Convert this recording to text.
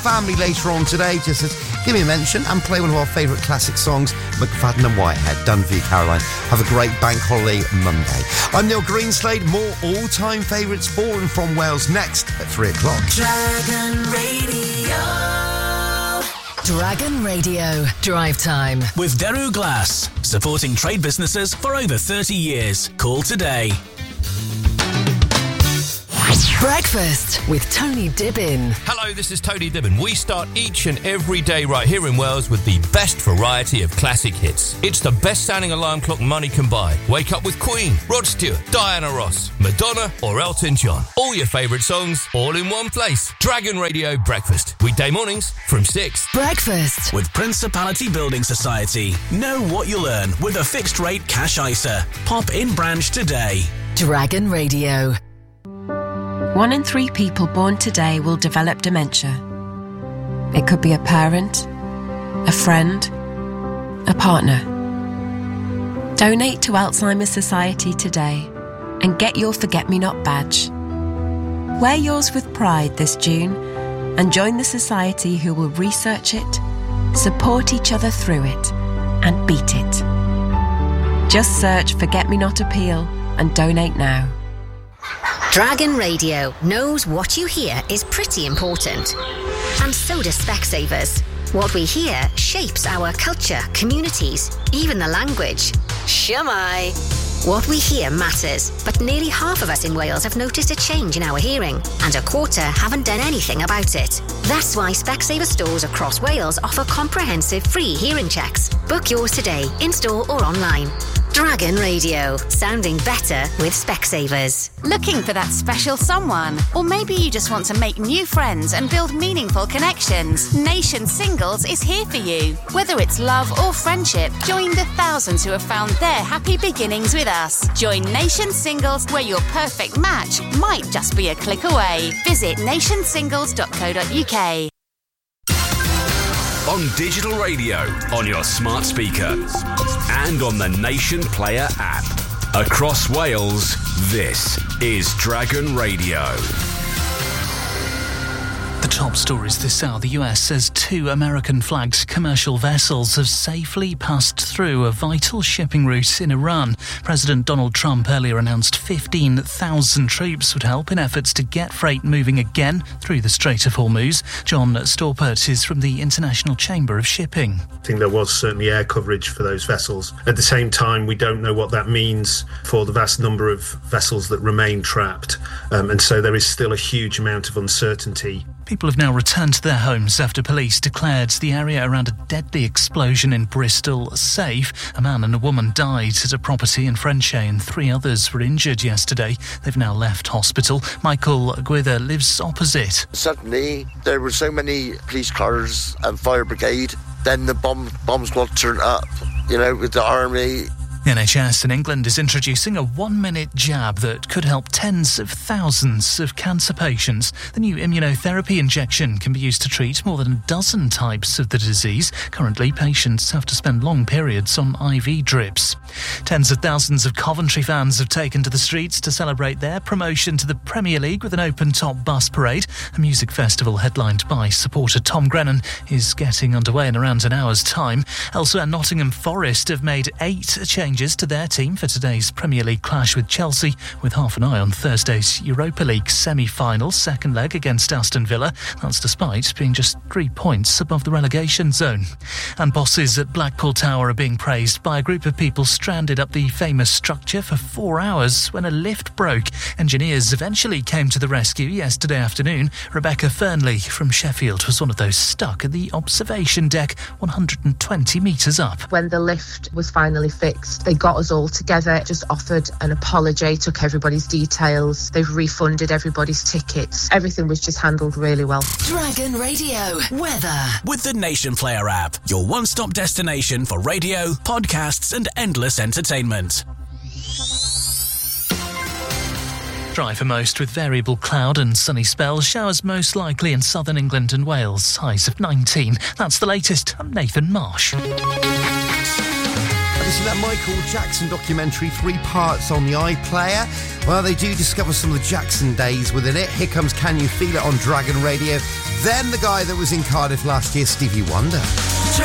Family later on today just says, give me a mention and play one of our favourite classic songs, McFadden and Whitehead. Done for you, Caroline. Have a great bank holiday Monday. I'm Neil Greenslade. More all-time favourites for and from Wales next at 3 o'clock. Dragon Radio. Dragon Radio. Drive Time. With Daru Glass. Supporting trade businesses for over 30 years. Call today. Breakfast with Tony Dibbin. Hello, this is Tony Dibbin. We start each and every day right here in Wales with the best variety of classic hits. It's the best-sounding alarm clock money can buy. Wake up with Queen, Rod Stewart, Diana Ross, Madonna or Elton John. All your favourite songs, all in one place. Dragon Radio Breakfast. Weekday mornings from 6. Breakfast with Principality Building Society. Know what you'll earn with a fixed-rate cash ISA. Pop in branch today. Dragon Radio. 1 in 3 people born today will develop dementia. It could be a parent, a friend, a partner. Donate to Alzheimer's Society today and get your Forget-Me-Not badge. Wear yours with pride this June and join the society who will research it, support each other through it, and beat it. Just search Forget-Me-Not Appeal and donate now. Dragon Radio knows what you hear is pretty important. And so does Specsavers. What we hear shapes our culture, communities, even the language. Shumai! What we hear matters, but nearly half of us in Wales have noticed a change in our hearing, and a quarter haven't done anything about it. That's why Specsavers stores across Wales offer comprehensive free hearing checks. Book yours today, in-store or online. Dragon Radio, sounding better with Specsavers. Looking for that special someone? Or maybe you just want to make new friends and build meaningful connections? Nation Singles is here for you. Whether it's love or friendship, join the thousands who have found their happy beginnings with us. Join Nation Singles, where your perfect match might just be a click away. Visit nationsingles.co.uk. On digital radio, on your smart speaker, and on the Nation Player app. Across Wales, this is Dragon Radio. The top stories this hour. The US says 2 American-flagged commercial vessels have safely passed through a vital shipping route in Iran. President Donald Trump earlier announced 15,000 troops would help in efforts to get freight moving again through the Strait of Hormuz. John Storpert is from the International Chamber of Shipping. I think there was certainly air coverage for those vessels. At the same time, we don't know what that means for the vast number of vessels that remain trapped. And so there is still a huge amount of uncertainty. People have now returned to their homes after police declared the area around a deadly explosion in Bristol safe. A man and a woman died at a property in Frenchay and 3 others were injured yesterday. They've now left hospital. Michael Gwither lives opposite. Suddenly, there were so many police cars and fire brigade. Then the bomb squad turned up, with the army. The NHS in England is introducing a 1-minute jab that could help tens of thousands of cancer patients. The new immunotherapy injection can be used to treat more than a dozen types of the disease. Currently, patients have to spend long periods on IV drips. Tens of thousands of Coventry fans have taken to the streets to celebrate their promotion to the Premier League with an open-top bus parade. A music festival headlined by supporter Tom Grennan is getting underway in around an hour's time. Elsewhere, Nottingham Forest have made 8 changes to their team for today's Premier League clash with Chelsea, with half an eye on Thursday's Europa League semi-final second leg against Aston Villa. That's despite being just 3 points above the relegation zone. And bosses at Blackpool Tower are being praised by a group of people stranded up the famous structure for 4 hours when a lift broke. Engineers eventually came to the rescue yesterday afternoon. Rebecca Fernley from Sheffield was one of those stuck at the observation deck 120 metres up. When the lift was finally fixed, they got us all together, just offered an apology, took everybody's details. They've refunded everybody's tickets. Everything was just handled really well. Dragon Radio weather. With the Nation Player app, your one-stop destination for radio, podcasts and endless entertainment. Dry for most with variable cloud and sunny spells. Showers most likely in southern England and Wales. Highs of 19. That's the latest. I'm Nathan Marsh. you seen that Michael Jackson documentary, 3 parts on the iPlayer? Well, they do discover some of the Jackson days within it. Here comes Can You Feel It on Dragon Radio. Then the guy that was in Cardiff last year, Stevie Wonder.